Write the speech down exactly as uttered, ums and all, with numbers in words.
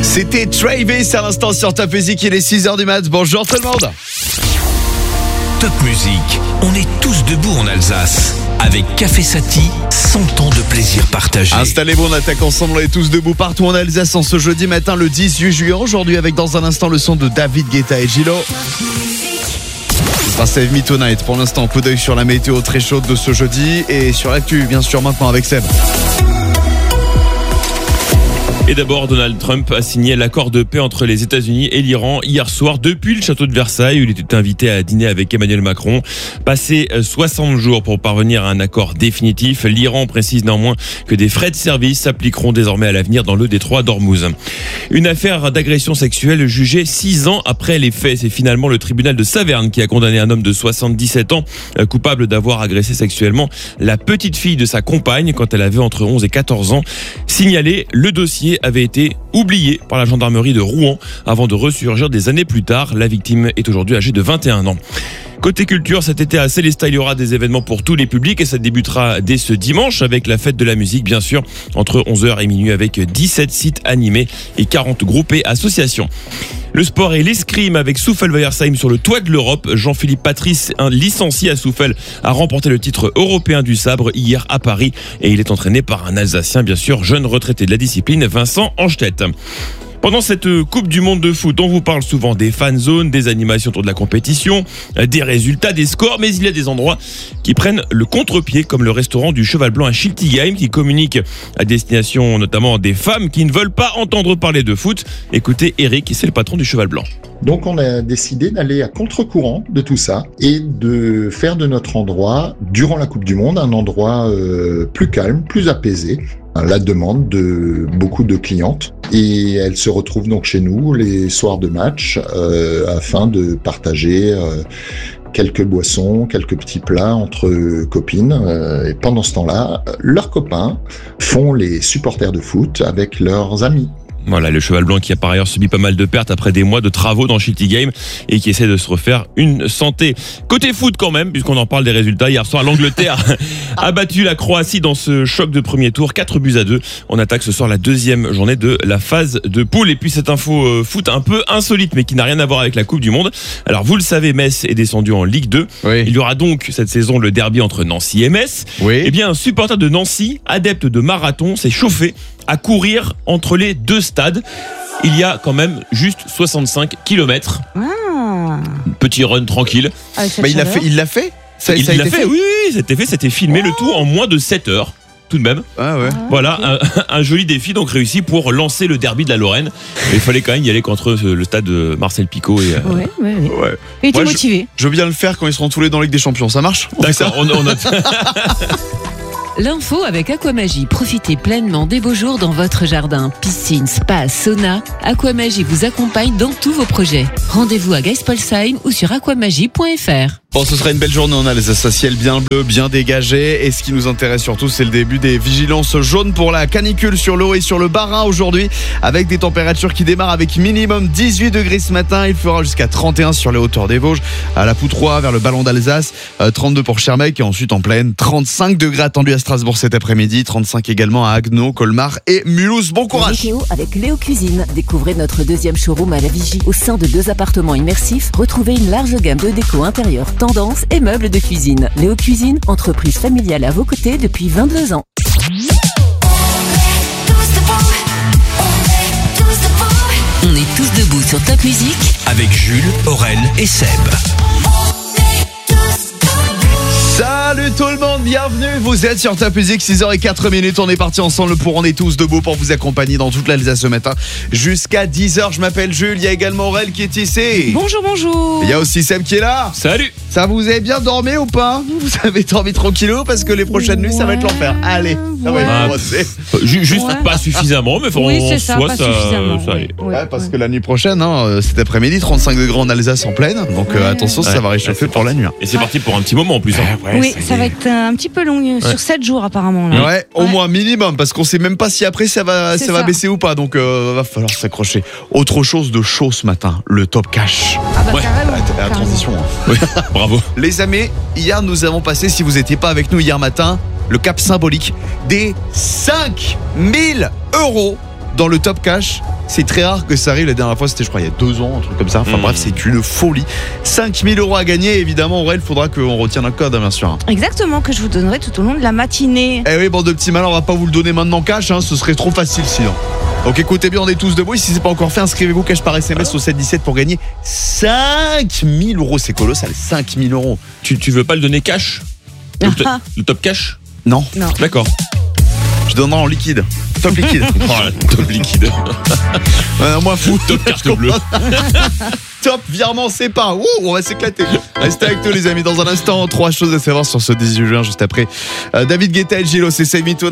C'était Travis à l'instant sur Top Music, il est six heures du mat. Bonjour tout le monde. Top Music, on est tous debout en Alsace. Avec Café Sati, cent ans de plaisir partagé. Installez-vous, on attaque ensemble, on est tous debout partout en Alsace en ce jeudi matin le dix-huit juillet. Aujourd'hui avec dans un instant le son de David Guetta et Gilo. Ce sera Save Me Tonight. Pour l'instant, coup d'œil sur la météo très chaude de ce jeudi et sur l'actu bien sûr maintenant avec Seb. Et d'abord, Donald Trump a signé l'accord de paix entre les États-Unis et l'Iran hier soir depuis le château de Versailles où il était invité à dîner avec Emmanuel Macron. Passé soixante jours pour parvenir à un accord définitif, l'Iran précise néanmoins que des frais de service s'appliqueront désormais à l'avenir dans le détroit d'Ormuz. Une affaire d'agression sexuelle jugée six ans après les faits. C'est finalement le tribunal de Saverne qui a condamné un homme de soixante-dix-sept ans coupable d'avoir agressé sexuellement la petite fille de sa compagne quand elle avait entre onze et quatorze ans. Signalé, le dossier avait été oublié par la gendarmerie de Rouen avant de ressurgir des années plus tard. La victime est aujourd'hui âgée de vingt et un ans. Côté culture, cet été à Célestat, il y aura des événements pour tous les publics et ça débutera dès ce dimanche avec la fête de la musique, bien sûr, entre onze heures et minuit avec dix-sept sites animés et quarante groupes et associations. Le sport et l'escrime avec Souffel-Weiersheim sur le toit de l'Europe. Jean-Philippe Patrice, un licencié à Souffel, a remporté le titre européen du sabre hier à Paris et il est entraîné par un Alsacien, bien sûr, jeune retraité de la discipline, Vincent Anstedt. Pendant cette Coupe du Monde de foot, on vous parle souvent des fan zones, des animations autour de la compétition, des résultats, des scores, mais il y a des endroits qui prennent le contre-pied, comme le restaurant du Cheval Blanc à Schiltigheim, qui communique à destination notamment des femmes qui ne veulent pas entendre parler de foot. Écoutez Eric, c'est le patron du Cheval Blanc. Donc on a décidé d'aller à contre-courant de tout ça et de faire de notre endroit, durant la Coupe du Monde, un endroit euh, plus calme, plus apaisé, à la demande de beaucoup de clientes. Et elles se retrouvent donc chez nous les soirs de match euh, afin de partager euh, quelques boissons, quelques petits plats entre copines. Euh, et pendant ce temps-là, leurs copains font les supporters de foot avec leurs amis. Voilà, le Cheval Blanc qui a par ailleurs subi pas mal de pertes après des mois de travaux dans Schiltigheim et qui essaie de se refaire une santé. Côté foot quand même, puisqu'on en parle des résultats. Hier soir, l'Angleterre a battu la Croatie dans ce choc de premier tour, quatre buts à deux. On attaque ce soir la deuxième journée de la phase de poule. Et puis cette info euh, foot un peu insolite, mais qui n'a rien à voir avec la Coupe du Monde. Alors vous le savez, Metz est descendu en Ligue deux. Oui. Il y aura donc cette saison le derby entre Nancy et Metz. Oui. Eh bien, un supporter de Nancy, adepte de marathon, s'est chauffé à courir entre les deux stades. Il y a quand même juste soixante-cinq kilomètres. Ah. Petit run tranquille. Ah, bah, il l'a fait, il l'a fait ça, Il l'a fait, fait, oui, oui, c'était fait, c'était filmé, oh. Le tout en moins de sept heures. Tout de même. Ah ouais. Voilà, okay. un, un joli défi donc réussi pour lancer le derby de la Lorraine. Mais il fallait quand même y aller contre le stade de Marcel Picot. Et, euh... ouais, ouais, ouais. ouais. Il était ouais, motivé. Je, je veux bien le faire quand ils seront tous les dans la Ligue des Champions. Ça marche? On D'accord, on, on note. L'info avec Aquamagie. Profitez pleinement des beaux jours dans votre jardin. Piscine, spa, sauna. Aquamagie vous accompagne dans tous vos projets. Rendez-vous à Geispolsheim ou sur aquamagie point f r. Bon, ce sera une belle journée. On a les ciel bien bleu, bien dégagé. Et ce qui nous intéresse surtout, c'est le début des vigilances jaunes pour la canicule sur l'eau et sur le Bas-Rhin aujourd'hui, avec des températures qui démarrent avec minimum dix-huit degrés ce matin. Il fera jusqu'à trente et un sur les hauteurs des Vosges, à la Poutroie, vers le Ballon d'Alsace, euh, trente-deux pour Schermbeck et ensuite en plaine, trente-cinq degrés attendus à Strasbourg cet après-midi, trente-cinq également à Haguenau, Colmar et Mulhouse. Bon courage. Météo avec Léo Cuisine. Découvrez notre deuxième showroom à la Vigie. Au sein de deux appartements immersifs, retrouvez une large gamme de déco intérieure, tendance et meubles de cuisine. Léo Cuisine, entreprise familiale à vos côtés depuis vingt-deux ans. On est tous debout sur Top Music avec Jules, Aurel et Seb. Salut tout le monde, bienvenue, vous êtes sur Top Music, six heures zéro quatre minutes, on est parti ensemble pour On est tous debout pour vous accompagner dans toute l'Alsace ce matin jusqu'à dix heures. Je m'appelle Jules, il y a également Aurel qui est ici. Bonjour, bonjour. Il y a aussi Seb qui est là. Salut. Ça vous avez bien dormi ou pas? Vous avez dormi tranquillou parce que les prochaines nuits ouais. ça va être l'enfer. Allez, ça ouais. va être ah, Juste ouais. pas suffisamment, mais faut oui, c'est ça, soit pas ça, suffisamment, ça ouais. Ouais, ouais, parce ouais. que la nuit prochaine, hein, cet après-midi, trente-cinq degrés en Alsace en pleine. Donc ouais. euh, attention, ouais. ça va réchauffer ouais, pour la nuit. Hein. Et c'est parti pour un petit moment en plus. Hein. Ouais, oui, ça, ça va être un petit peu long, ouais. sur sept jours apparemment. Là. Ouais, ouais, au moins minimum, parce qu'on sait même pas si après ça va, ça, ça va baisser ou pas. Donc euh, va falloir s'accrocher. Autre chose de chaud ce matin, le top cash. Ah bah ouais. carrément. La, la transition. Hein. Oui. Bravo. Les amis, hier nous avons passé, si vous n'étiez pas avec nous hier matin, le cap symbolique des cinq mille euros dans le top cash. C'est très rare que ça arrive. La dernière fois, c'était, je crois, il y a deux ans, un truc comme ça. Enfin Mmh. bref, c'est une folie. cinq mille euros à gagner. Évidemment, Aurel, faudra qu'on retienne un code, hein, bien sûr. Exactement, que je vous donnerai tout au long de la matinée. Eh oui, bande de petits malins, on va pas vous le donner maintenant cash, hein, ce serait trop facile sinon. Donc écoutez bien, on est tous debout. Et si c'est pas encore fait, inscrivez-vous cash par S M S au sept dix-sept pour gagner cinq mille euros. C'est colossal, cinq mille euros. Tu, tu veux pas le donner cash le, to- le top cash Non, Non. D'accord. je donnerai en liquide. Top liquide. Oh, la top liquide. Euh, moi fou. Top carte bleue. Top virement, c'est pas. Ouh, on va s'éclater. Restez avec nous les amis. Dans un instant, trois choses à savoir sur ce dix-huit juin juste après. Euh, David Guetta et Gilles, c'est Save Me Tonight.